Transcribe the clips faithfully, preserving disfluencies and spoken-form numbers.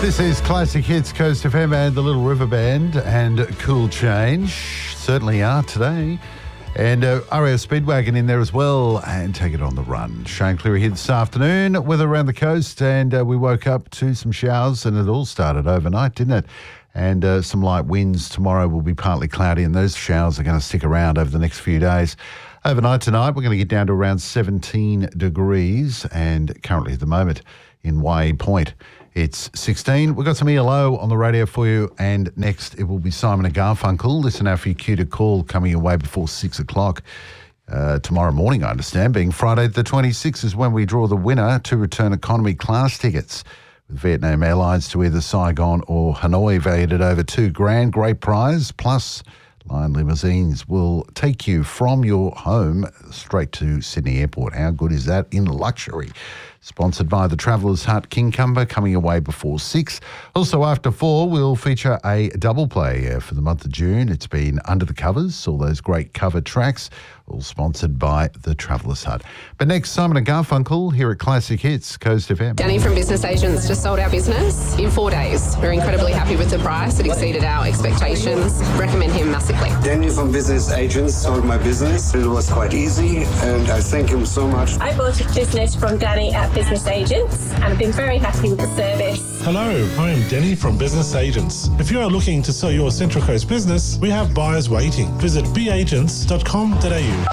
This is Classic Hits, Coast F M and the Little River Band and Cool Change. Certainly are today. And uh, R A O Speedwagon in there as well, and Take It On The Run. Shane Cleary here this afternoon, weather around the coast, and uh, we woke up to some showers, and it all started overnight, didn't it? And uh, some light winds. Tomorrow will be partly cloudy, and those showers are going to stick around over the next few days. Overnight tonight, we're going to get down to around seventeen degrees, and currently at the moment in Waihee Point, it's sixteen. We've got some E L O on the radio for you, and next it will be Simon and Garfunkel. Listen out for your cue to call coming away before six o'clock uh, tomorrow morning, I understand. Being Friday the twenty-sixth is when we draw the winner to return economy class tickets with Vietnam Airlines to either Saigon or Hanoi, valued at over two grand. Great prize, plus Lion Limousines will take you from your home straight to Sydney Airport. How good is that in luxury? Sponsored by the Travellers Hut, Kingcumber, coming away before six. Also after four, we'll feature a double play uh, for the month of June. It's been Under the Covers, all those great cover tracks, all sponsored by the Travellers Hut. But next, Simon and Garfunkel here at Classic Hits, Coast F M. Danny from Business Agents just sold our business in four days. We're incredibly happy with the price. It exceeded our expectations. Recommend him massively. Danny from Business Agents sold my business. It was quite easy, and I thank him so much. I bought a business from Danny at Business Agents and I've been very happy with the service. Hello, I am Danny from Business Agents. If you are looking to sell your Central Coast business, we have buyers waiting. Visit b agents dot com dot a u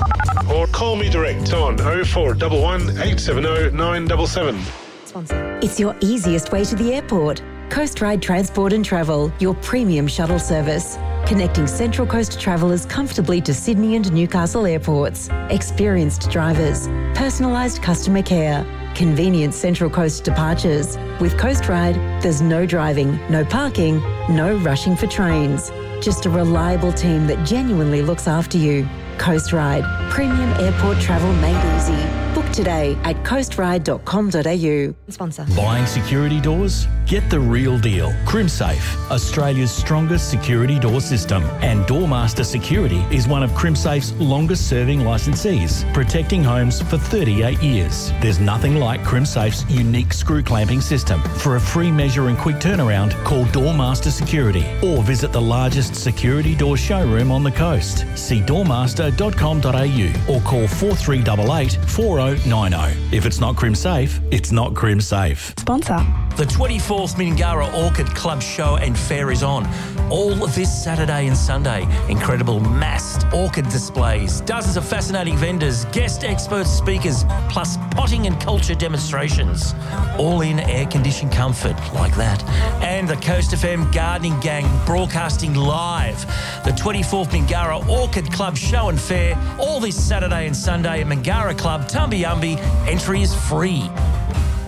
or call me direct on oh four one one, eight seven oh, nine seven seven. Sponsor. It's your easiest way to the airport. Coast Ride Transport and Travel, your premium shuttle service. Connecting Central Coast travellers comfortably to Sydney and Newcastle airports. Experienced drivers. Personalised customer care. Convenient Central Coast departures. With Coast Ride, there's no driving, no parking, no rushing for trains. Just a reliable team that genuinely looks after you. Coast Ride. Premium airport travel made easy. Book today at coast ride dot com dot a u. Sponsor. Buying security doors? Get the real deal. CrimSafe, Australia's strongest security door system. And Doormaster Security is one of CrimSafe's longest serving licensees, protecting homes for thirty-eight years. There's nothing like CrimSafe's unique screw clamping system. For a free measure and quick turnaround, call Doormaster Security or visit the largest security door showroom on the coast. See doormaster dot com dot a u or call four three eight eight, four oh nine oh. If it's not CrimSafe, it's not CrimSafe. Sponsor. The twenty-fourth Mingara Orchid Club Show and Fair is on. All this Saturday and Sunday. Incredible massed orchid displays, dozens of fascinating vendors, guest expert speakers, plus potting and culture demonstrations. All in air-conditioned comfort like that. And the Coast F M Gardening Gang broadcasting live. The twenty-fourth Mingara Orchid Club Show and Fair, all this Saturday and Sunday at Mingara Club, Tumbiumbi. Entry is free.